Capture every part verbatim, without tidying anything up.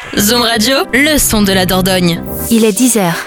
Zoom Radio, le son de la Dordogne. Il est dix heures.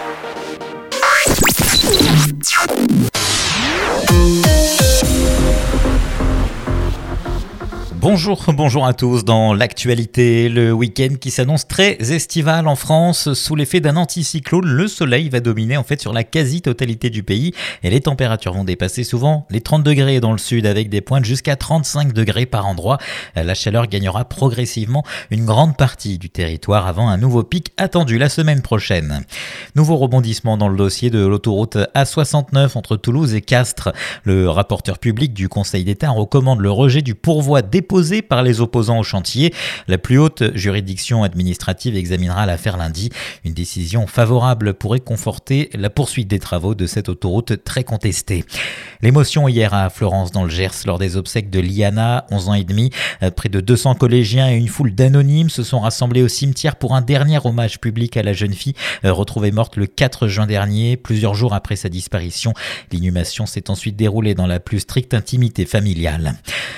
Bonjour, bonjour à tous. Dans l'actualité, le week-end qui s'annonce très estival en France. Sous l'effet d'un anticyclone, le soleil va dominer en fait sur la quasi-totalité du pays et les températures vont dépasser souvent les trente degrés dans le sud avec des pointes jusqu'à trente-cinq degrés par endroit. La chaleur gagnera progressivement une grande partie du territoire avant un nouveau pic attendu la semaine prochaine. Nouveau rebondissement dans le dossier de l'autoroute A soixante-neuf entre Toulouse et Castres. Le rapporteur public du Conseil d'État recommande le rejet du pourvoi déposé par les opposants au chantier. La plus haute juridiction administrative examinera l'affaire lundi. Une décision favorable pourrait conforter la poursuite des travaux de cette autoroute très contestée. L'émotion hier à Florence dans le Gers lors des obsèques de Liana, onze ans et demi. Près de deux cents collégiens et une foule d'anonymes se sont rassemblés au cimetière pour un dernier hommage public à la jeune fille retrouvée morte le quatre juin dernier, plusieurs jours après sa disparition. L'inhumation s'est ensuite déroulée dans la plus stricte intimité familiale.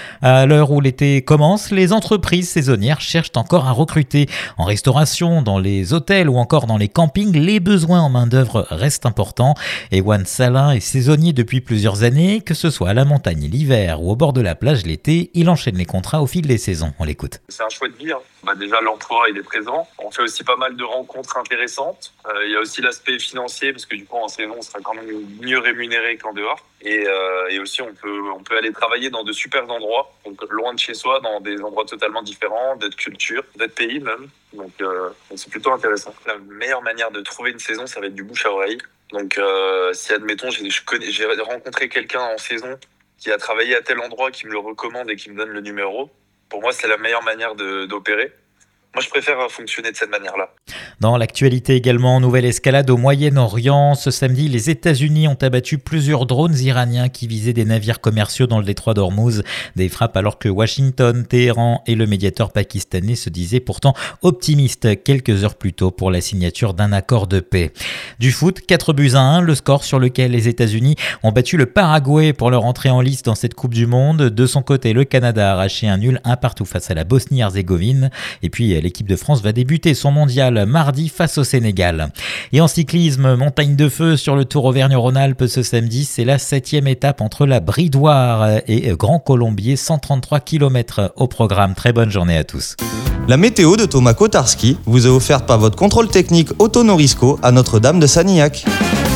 À l'heure où l'été commence, les entreprises saisonnières cherchent encore à recruter. En restauration, dans les hôtels ou encore dans les campings, les besoins en main-d'œuvre restent importants. Ewan Salin est saisonnier depuis plusieurs années, que ce soit à la montagne l'hiver ou au bord de la plage l'été, il enchaîne les contrats au fil des saisons. On l'écoute. C'est un choix de vie. Hein. Bah déjà, l'emploi, il est présent. On fait aussi pas mal de rencontres intéressantes. Euh, il y a aussi l'aspect financier, parce que du coup, en saison, on sera quand même mieux rémunéré qu'en dehors. Et, euh, et aussi, on peut, on peut aller travailler dans de super endroits, donc loin de chez soi, dans des endroits totalement différents, d'autres cultures, d'autres pays même. Donc, euh, donc c'est plutôt intéressant. La meilleure manière de trouver une saison, ça va être du bouche à oreille. Donc, euh, si admettons, j'ai, je connais, j'ai rencontré quelqu'un en saison qui a travaillé à tel endroit, qui me le recommande et qui me donne le numéro, pour moi, c'est la meilleure manière de, d'opérer. Moi, je préfère fonctionner de cette manière-là. Dans l'actualité également, nouvelle escalade au Moyen-Orient. Ce samedi, les États-Unis ont abattu plusieurs drones iraniens qui visaient des navires commerciaux dans le détroit d'Ormuz. Des frappes alors que Washington, Téhéran et le médiateur pakistanais se disaient pourtant optimistes quelques heures plus tôt pour la signature d'un accord de paix. Du foot, quatre buts à un, le score sur lequel les États-Unis ont battu le Paraguay pour leur entrée en lice dans cette Coupe du Monde. De son côté, le Canada a arraché un nul un partout face à la Bosnie-Herzégovine. Et puis, l'équipe de France va débuter son mondial mardi face au Sénégal. Et en cyclisme, montagne de feu sur le Tour Auvergne-Rhône-Alpes ce samedi. C'est la septième étape entre la Bridoire et Grand Colombier. cent trente-trois kilomètres au programme. Très bonne journée à tous. La météo de Thomas Kotarski vous est offerte par votre contrôle technique Auto Norisco à Notre-Dame de Sanilhac.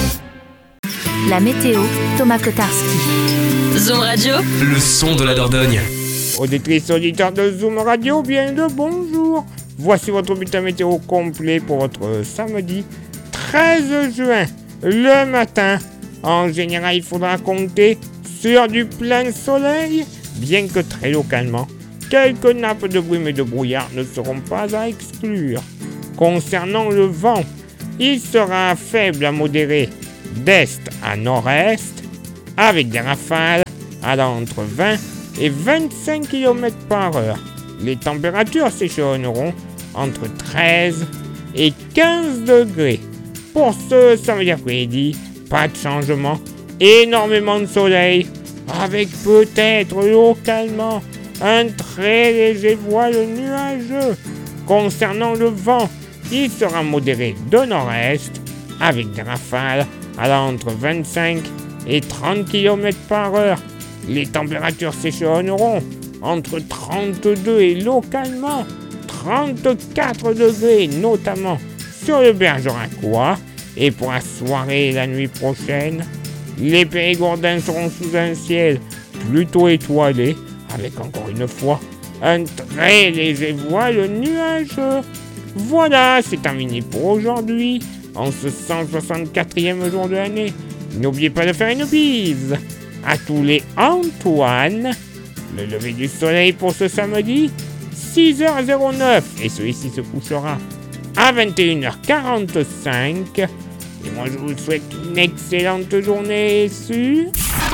La météo, Thomas Kotarski. Zoom Radio, le son de la Dordogne. Auditrices, auditeurs de Zoom Radio, bien le bonjour. Voici votre bulletin météo complet pour votre samedi treize juin. Le matin, en général, il faudra compter sur du plein soleil, bien que très localement. Quelques nappes de brume et de brouillard ne seront pas à exclure. Concernant le vent, il sera faible à modéré d'est à nord-est, avec des rafales allant entre vingt et vingt-cinq kilomètres par heure. Les températures s'échelonneront entre treize et quinze degrés. Pour ce samedi après-midi, pas de changement, énormément de soleil, avec peut-être localement un très léger voile nuageux. Concernant le vent, il sera modéré de nord-est, avec des rafales allant entre vingt-cinq et trente kilomètres par heure. Les températures s'échelonneront entre trente-deux et localement trente-quatre degrés, notamment sur le Bergeracois. Et pour la soirée et la nuit prochaine, les Périgourdins seront sous un ciel plutôt étoilé, avec encore une fois un très léger voile nuageux. Voilà, c'est terminé pour aujourd'hui, en ce cent soixante-quatrième jour de l'année. N'oubliez pas de faire une bise à tous les Antoine. Le lever du soleil pour ce samedi, six heures neuf, et celui-ci se couchera à vingt et une heures quarante-cinq. Et moi je vous souhaite une excellente journée sur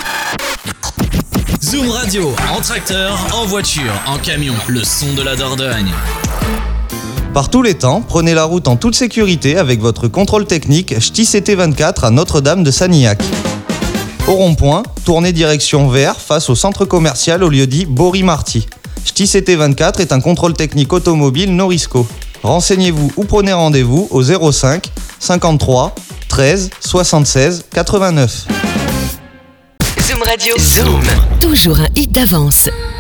Zoom Radio, en tracteur, en voiture, en camion, le son de la Dordogne. Par tous les temps, prenez la route en toute sécurité avec votre contrôle technique Ch'ti C T vingt-quatre à Notre-Dame de Sanilhac. Au rond-point, tournez direction vers face au centre commercial au lieu-dit Bory-Marty. Ch'ti C T vingt-quatre est un contrôle technique automobile Norisco. Renseignez-vous ou prenez rendez-vous au zéro cinq cinquante-trois treize soixante-seize quatre-vingt-neuf. Zoom Radio. Zoom. Toujours un hit d'avance.